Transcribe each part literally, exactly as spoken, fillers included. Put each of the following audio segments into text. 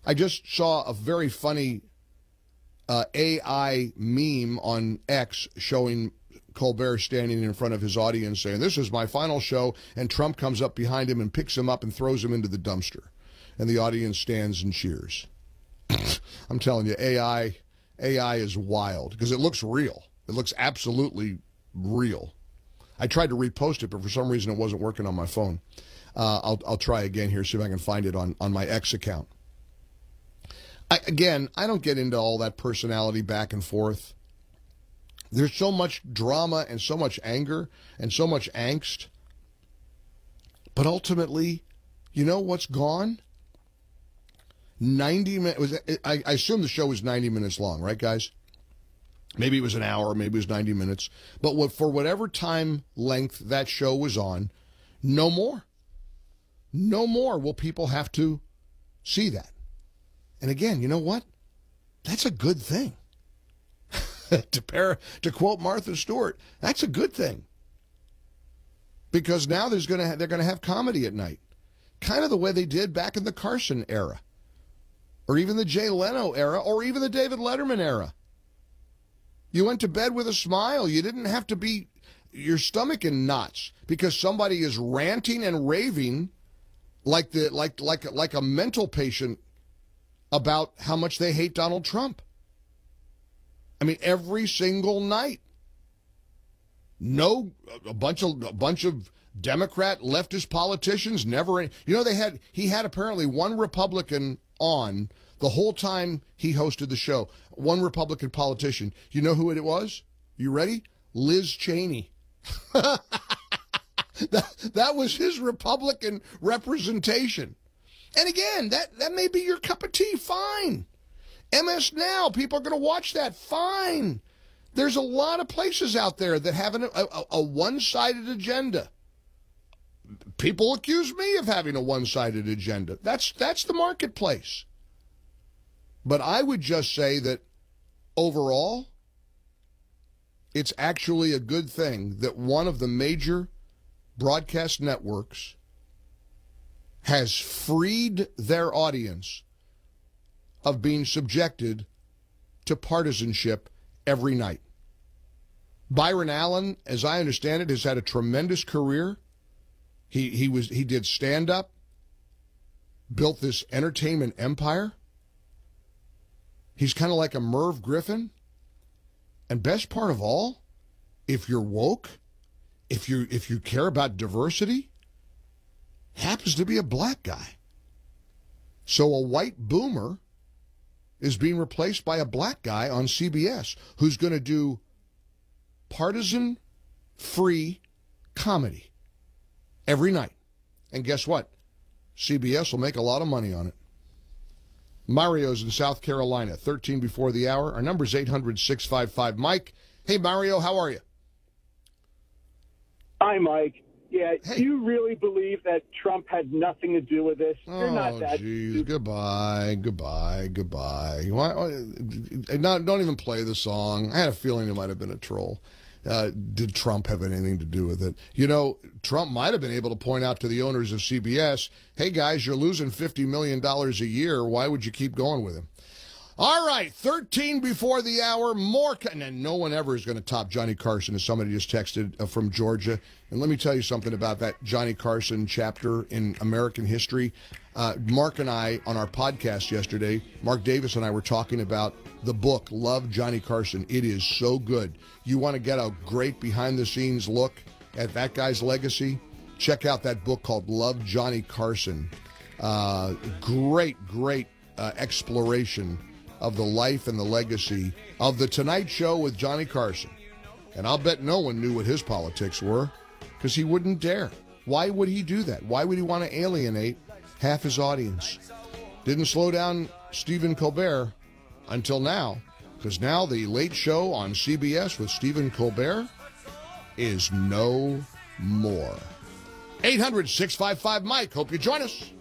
I just saw a very funny uh, A I meme on X showing Colbert standing in front of his audience saying, "This is my final show," and Trump comes up behind him and picks him up and throws him into the dumpster. And the audience stands and cheers. I'm telling you, A I, A I is wild because it looks real. It looks absolutely real. I tried to repost it, but for some reason it wasn't working on my phone. Uh, I'll, I'll try again here, see if I can find it on, on my X account. I, again, I don't get into all that personality back and forth. There's so much drama and so much anger and so much angst. But ultimately, you know what's gone? ninety minutes. I, I assume the show was ninety minutes long, right, guys? Maybe it was an hour, maybe it was ninety minutes. But what, for whatever time length that show was on, no more. No more will people have to see that. And again, you know what? That's a good thing. to, pair, to quote Martha Stewart, that's a good thing. Because now there's gonna ha- they're going to have comedy at night. Kind of the way they did back in the Carson era. Or even the Jay Leno era, or even the David Letterman era. You went to bed with a smile. You didn't have to be your stomach in knots because somebody is ranting and raving like the like like like a mental patient about how much they hate Donald Trump. I mean, every single night. No, a bunch of a bunch of Democrat leftist politicians never. You know, they had he had apparently one Republican on the whole time he hosted the show. One Republican politician. You know who it was? You ready? Liz Cheney. that, that was his Republican representation. And again, that, that may be your cup of tea. Fine. M S Now, people are going to watch that. Fine. There's a lot of places out there that have an, a, a one-sided agenda. People accuse me of having a one-sided agenda. That's that's the marketplace. But I would just say that overall, it's actually a good thing that one of the major broadcast networks has freed their audience of being subjected to partisanship every night. Byron Allen, as I understand it, has had a tremendous career. He he was he did stand-up, built this entertainment empire. He's kind of like a Merv Griffin. And best part of all, if you're woke, if you if you care about diversity, happens to be a black guy. So a white boomer is being replaced by a black guy on C B S who's going to do partisan-free comedy every night. And guess what? C B S will make a lot of money on it. Mario's in South Carolina, thirteen before the hour. Our number is eight hundred, six five five, Mike. Hey, Mario, how are you? Hi, Mike. Yeah, hey. Do you really believe that Trump had nothing to do with this? Oh, You're not that. Jeez. Goodbye, goodbye, goodbye. Why, why, not, don't even play the song. I had a feeling it might have been a troll. Uh, did Trump have anything to do with it? You know, Trump might have been able to point out to the owners of C B S, hey, guys, you're losing fifty million dollars a year. Why would you keep going with him? All right, thirteen before the hour, more. And no one ever is going to top Johnny Carson, as somebody just texted uh, from Georgia. And let me tell you something about that Johnny Carson chapter in American history. Uh, Mark and I, on our podcast yesterday, Mark Davis and I were talking about the book, Love Johnny Carson. It is so good. You want to get a great behind-the-scenes look at that guy's legacy? Check out that book called Love Johnny Carson. Uh, great, great uh, exploration of the life and the legacy of The Tonight Show with Johnny Carson. And I'll bet no one knew what his politics were, because he wouldn't dare. Why would he do that? Why would he want to alienate half his audience? Didn't slow down Stephen Colbert until now, because now the Late Show on C B S with Stephen Colbert is no more. eight hundred, six five five, Mike. Hope you join us.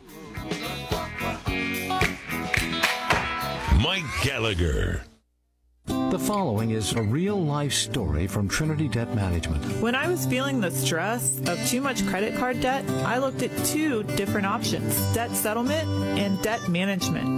Mike Gallagher. The following is a real-life story from Trinity Debt Management. When I was feeling the stress of too much credit card debt, I looked at two different options, debt settlement and debt management.